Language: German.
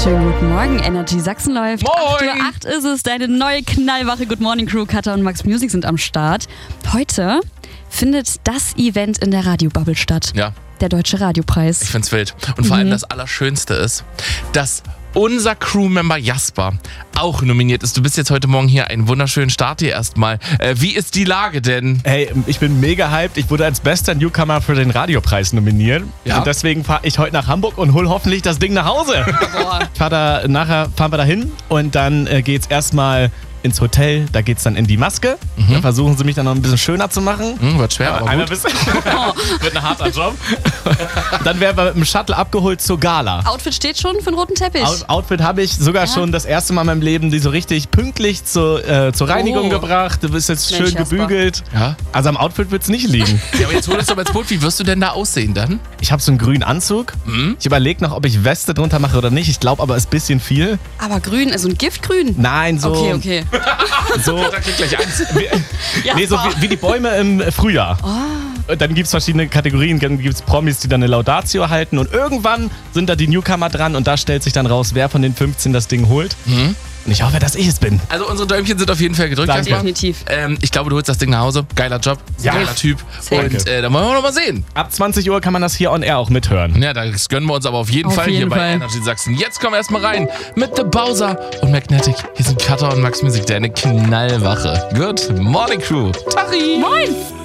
Schönen guten Morgen, Energy Sachsen läuft. Moin! 8:08 Uhr ist es, deine neue knallwache Good Morning Crew. Katha und Max Music sind am Start. Heute findet das Event in der Radiobubble statt. Ja, Der Deutsche Radiopreis. ich find's wild. Und vor allem das Allerschönste ist, dass unser Crewmember Jasper auch nominiert ist. Du bist jetzt heute Morgen hier. Einen wunderschönen Start dir erstmal. Wie ist die Lage denn? Hey, ich bin mega hyped. Ich wurde als bester Newcomer für den Radiopreis nominiert. Ja. Und deswegen fahre ich heute nach Hamburg und hol hoffentlich das Ding nach Hause. Nachher fahren wir da hin und dann geht's erstmal ins Hotel. Da geht's dann in die Maske. Da versuchen sie mich dann noch ein bisschen schöner zu machen. Wird schwer, aber Einmal gut. wird ein harter Job. Dann werden wir mit dem Shuttle abgeholt zur Gala. Outfit steht schon für den roten Teppich. Outfit habe ich sogar schon das erste Mal in meinem Leben die so richtig pünktlich zur Reinigung gebracht. Du bist jetzt Mensch, schön Jasper. gebügelt. Ja. Also am Outfit wird es nicht liegen. Ja, aber jetzt hol uns doch mal ins Boot. Wie wirst du denn da aussehen dann? Ich habe so einen grünen Anzug. Ich überlege noch, ob ich Weste drunter mache oder nicht. Ich glaube aber, es ist ein bisschen viel. Aber grün, also ein Giftgrün. Nein, so. Okay. So, Da krieg gleich Angst. nee, so wie die Bäume im Frühjahr. Und dann gibt es verschiedene Kategorien. Dann gibt es Promis, die dann eine Laudatio halten. Und irgendwann sind da die Newcomer dran. Und da stellt sich dann raus, wer von den 15 das Ding holt. Und ich hoffe, dass ich es bin. Also unsere Däumchen sind auf jeden Fall gedrückt. Danke. Jasper. Definitiv. Ich glaube, du holst das Ding nach Hause. Geiler Job. Ja. Geiler Typ. Safe. Und dann wollen wir noch mal sehen. Ab 20 Uhr kann man das hier on air auch mithören. Ja, das gönnen wir uns aber auf jeden Auf Fall jeden hier bei Fall. Energy Sachsen. Jetzt kommen wir erstmal rein mit The Bowser und Magnetic. Hier sind Katha und Max Music, deine Knallwache. Good Morning Crew. Tari. Moin!